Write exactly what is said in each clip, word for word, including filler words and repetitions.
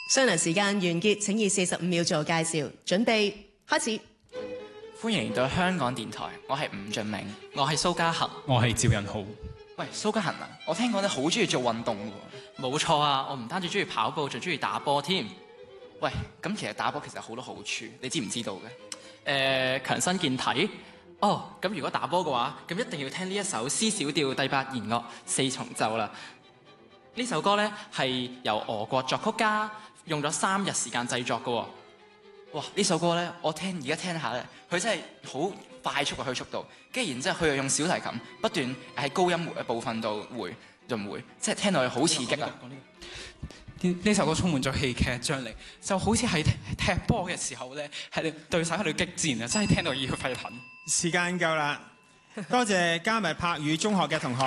商量時間完結，請以四十五秒做介紹。準備開始。 歡迎嚟到香港電台，我係吳俊明， 我係蘇嘉恒， 我係趙仁浩。 喂，蘇嘉恒啊，我聽講你好中意做運動喎。 冇錯啊，我唔單止中意跑步，仲中意打波添。 喂，咁其實打波其實有好多好處，你知唔知道嘅？ 誒、呃，強身健體。哦，咁如果打波嘅話，咁一定要聽呢一首 C 小調第八弦樂四重奏啦。呢首歌呢，係由俄國作曲家用咗三日時間製作嘅喎。 哇！呢首歌咧，我聽而家聽下咧，佢真係好快速嘅去速度，跟住然之後佢又用小提琴不斷喺高音嘅部分度回潤回，即係聽落去好刺激啊！ 呢呢首歌充滿咗戲劇張力，就好似喺踢波嘅時候咧，係對手喺度激戰啊！真係聽到要沸騰。 時間夠啦，多謝加密柏語中學嘅同學。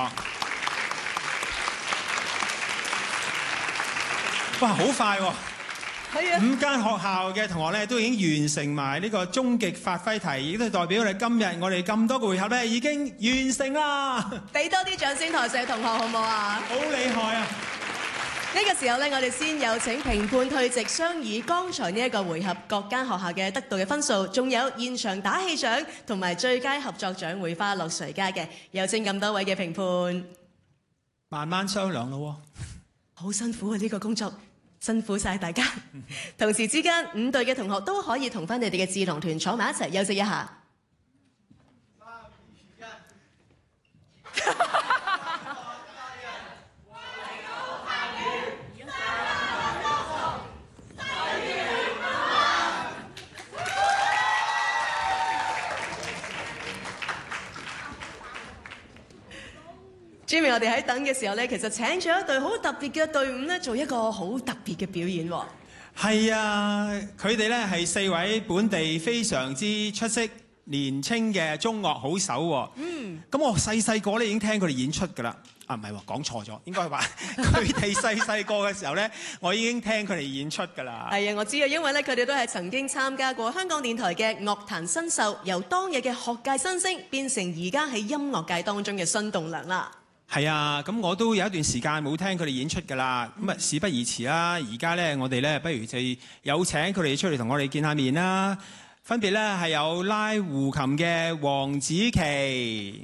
哇！好快喎！五間學校嘅同學咧都已經完成埋呢個終極發揮題，亦都係代表我哋今日我哋咁多個回合咧已經完成啦！ 俾多啲掌聲台上嘅同學好唔好啊？ 好厲害啊！ 呢個時候咧，我哋先有請評判退席，商議剛才呢一個回合各間學校嘅得到嘅分數，仲有現場打氣獎同埋最佳合作獎會花落誰家嘅？有請咁多位嘅評判， 慢慢商量咯喎！ 好辛苦啊！呢個工作。辛苦晒大家，同時之間五隊嘅同學都可以同翻你哋嘅智囊團坐埋一齊休息一下。Jimmy， 我哋喺等嘅時候咧，其實請咗一隊好特別嘅隊伍咧，做一個好特別嘅表演喎。 係啊，佢哋咧係四位本地非常之出色、年青嘅中樂好手喎。嗯。咁我細細個咧已經聽佢哋演出㗎啦。啊，唔係喎，講錯咗，應該係話佢哋細細個嘅時候咧，我已經聽佢哋演出㗎啦。係啊，我知啊，因為咧佢哋都係曾經參加過香港電台嘅樂壇新秀，由當日嘅學界新星變成而家喺音樂界當中嘅新棟梁啦。 係啊，咁我都有一段時間冇聽佢哋演出㗎啦。咁啊，事不宜遲啦，而家咧我哋咧不如就有請佢哋出嚟同我哋見下面啦。分別咧係有拉胡琴嘅黃子琪、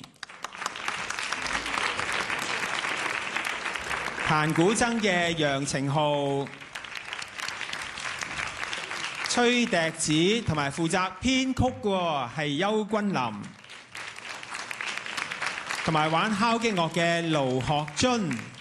彈古箏嘅楊程浩、吹笛子同埋負責編曲嘅係邱君琳。同埋玩敲擊樂嘅盧學津。